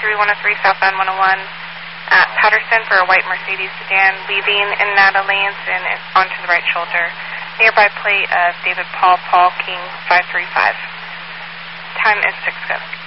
103 southbound 101 at Patterson for a white Mercedes sedan, leaving in Nata lanes and onto the right shoulder. Nearby plate of David Paul King 535. Time is 6 go.